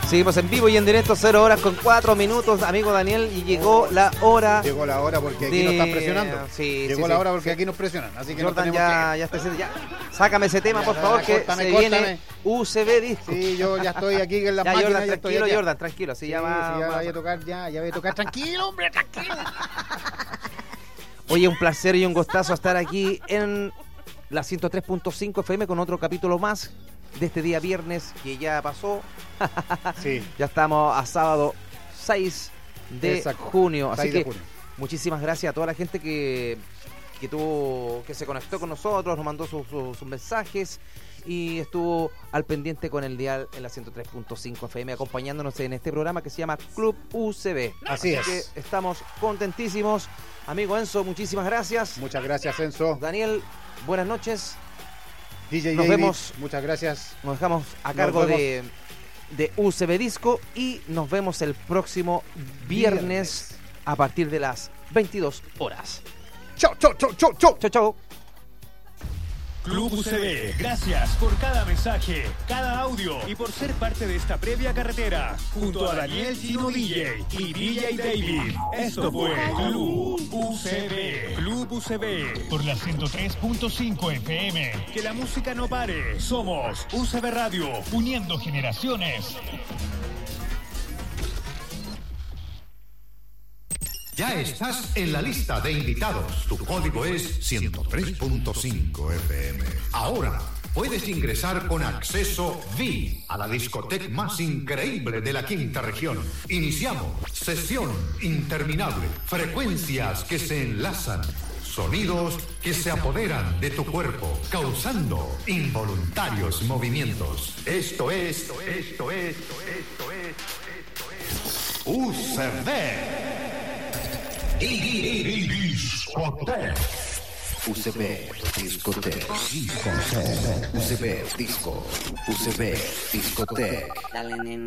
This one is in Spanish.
Seguimos en vivo y en directo, 0 horas con 4 minutos, amigo Daniel, y llegó la hora. Llegó la hora porque aquí nos están presionando. Sí, llegó la hora porque aquí nos presionan. Así que Jordan, no ya está. Ya. Sácame ese tema, por favor, que se viene UCB Disco. Sí, yo ya estoy aquí en las máquinas. Jordan, ya tranquilo, estoy Jordan, tranquilo. Sí, ya va. Sí, ya voy a tocar, ya voy a tocar. Tranquilo, hombre, tranquilo. Oye, un placer y un gustazo estar aquí en la 103.5 FM con otro capítulo más de este día viernes que ya pasó. Sí. Ya estamos a sábado 6 de junio. Así que muchísimas gracias a toda la gente que se conectó con nosotros, nos mandó sus mensajes y estuvo al pendiente con el dial en la 103.5 FM acompañándonos en este programa que se llama Club UCB. Así es. Que estamos contentísimos. Amigo Enzo, muchísimas gracias. Muchas gracias, Enzo. Daniel, buenas noches. DJ nos David, vemos. Muchas gracias. Nos dejamos a cargo de UCB Disco y nos vemos el próximo viernes a partir de las 22 horas. Chau, chau, chau, chau, chau. Chau, chau. Club UCB, gracias por cada mensaje, cada audio y por ser parte de esta previa carretera. Junto a Daniel Chino DJ y DJ David. Esto fue Club UCB. Club UCB por la 103.5 FM. Que la música no pare. Somos UCB Radio, uniendo generaciones. Ya estás en la lista de invitados. Tu código es 103.5 FM. Ahora puedes ingresar con acceso VIP a la discoteca más increíble de la quinta región. Iniciamos. Sesión interminable. Frecuencias que se enlazan. Sonidos que se apoderan de tu cuerpo, causando involuntarios movimientos. Esto es UCB. UCB Discoteca. UCB Disco. UCB Discoteca. Dale, nene.